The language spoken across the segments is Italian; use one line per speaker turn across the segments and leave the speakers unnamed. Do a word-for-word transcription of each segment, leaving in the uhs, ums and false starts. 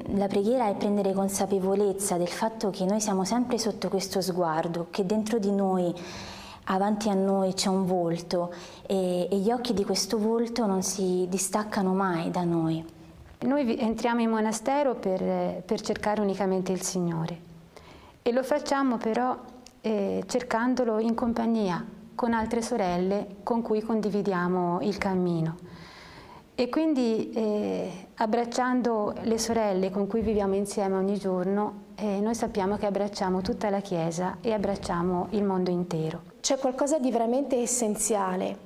La preghiera è prendere consapevolezza del fatto che noi siamo sempre sotto questo sguardo, che dentro di noi, avanti a noi c'è un volto e, e gli occhi di questo volto non si distaccano mai da noi.
Noi entriamo in monastero per, per cercare unicamente il Signore e lo facciamo però eh, cercandolo in compagnia con altre sorelle con cui condividiamo il cammino. E quindi eh, abbracciando le sorelle con cui viviamo insieme ogni giorno, eh, noi sappiamo che abbracciamo tutta la Chiesa e abbracciamo il mondo intero.
C'è qualcosa di veramente essenziale,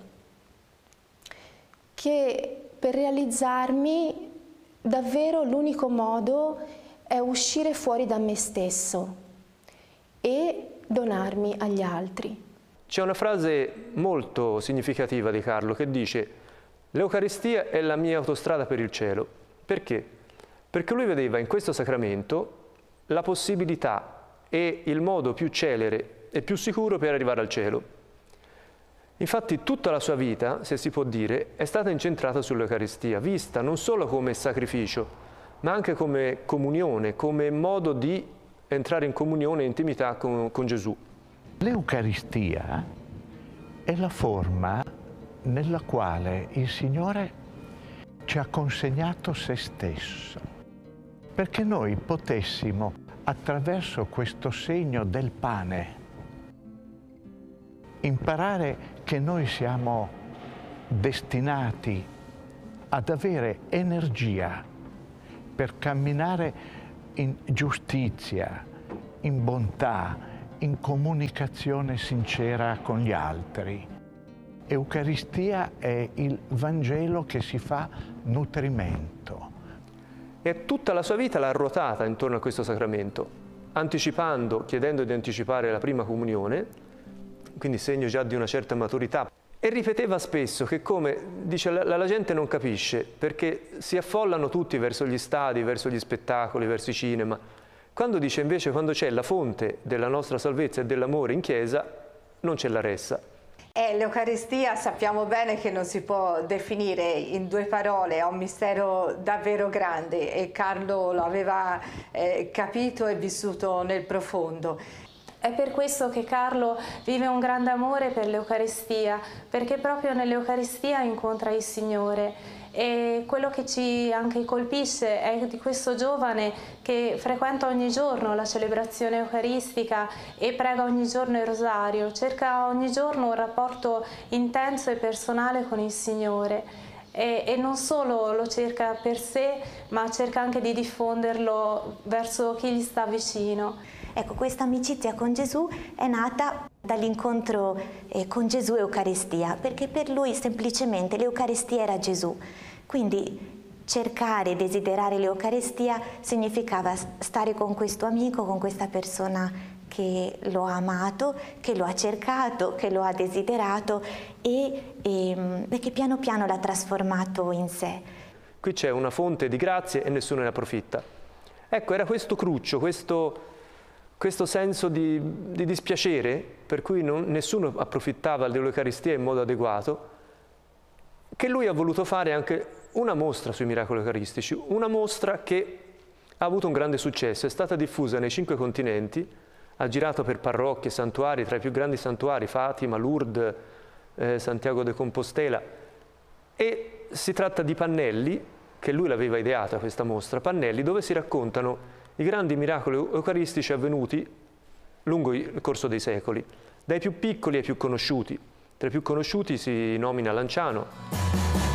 che per realizzarmi davvero l'unico modo è uscire fuori da me stesso e donarmi agli altri.
C'è una frase molto significativa di Carlo che dice: l'Eucaristia è la mia autostrada per il cielo. Perché? Perché lui vedeva in questo sacramento la possibilità e il modo più celere e più sicuro per arrivare al cielo. Infatti tutta la sua vita, se si può dire, è stata incentrata sull'Eucaristia, vista non solo come sacrificio, ma anche come comunione, come modo di entrare in comunione e intimità con, con Gesù.
L'Eucaristia è la forma nella quale il Signore ci ha consegnato se stesso, perché noi potessimo, attraverso questo segno del pane, imparare che noi siamo destinati ad avere energia per camminare in giustizia, in bontà, in comunicazione sincera con gli altri. Eucaristia è il Vangelo che si fa nutrimento.
E tutta la sua vita l'ha ruotata intorno a questo sacramento, anticipando, chiedendo di anticipare la prima comunione, quindi segno già di una certa maturità. E ripeteva spesso che, come dice, la, la gente non capisce, perché si affollano tutti verso gli stadi, verso gli spettacoli, verso i cinema. Quando dice invece, quando c'è la fonte della nostra salvezza e dell'amore in chiesa, non c'è la ressa.
Eh, L'Eucaristia sappiamo bene che non si può definire in due parole, è un mistero davvero grande e Carlo lo aveva eh, capito e vissuto nel profondo.
È per questo che Carlo vive un grande amore per l'Eucaristia, perché proprio nell'Eucaristia incontra il Signore. E quello che ci anche colpisce è di questo giovane che frequenta ogni giorno la celebrazione eucaristica e prega ogni giorno il rosario, cerca ogni giorno un rapporto intenso e personale con il Signore. E, e non solo lo cerca per sé, ma cerca anche di diffonderlo verso chi gli sta vicino.
Ecco, questa amicizia con Gesù è nata dall'incontro eh, con Gesù e Eucaristia, perché per lui semplicemente l'Eucaristia era Gesù. Quindi cercare, desiderare l'Eucaristia significava stare con questo amico, con questa persona che lo ha amato, che lo ha cercato, che lo ha desiderato e, e, e che piano piano l'ha trasformato in sé.
Qui c'è una fonte di grazie e nessuno ne approfitta. Ecco, era questo cruccio, questo... questo senso di, di dispiacere, per cui non, nessuno approfittava dell'Eucaristia in modo adeguato, che lui ha voluto fare anche una mostra sui miracoli eucaristici, una mostra che ha avuto un grande successo, è stata diffusa nei cinque continenti, ha girato per parrocchie, santuari, tra i più grandi santuari, Fatima, Lourdes, eh, Santiago de Compostela, e si tratta di pannelli, che lui l'aveva ideata questa mostra, pannelli dove si raccontano i grandi miracoli eucaristici avvenuti lungo il corso dei secoli, dai più piccoli ai più conosciuti. Tra i più conosciuti si nomina Lanciano.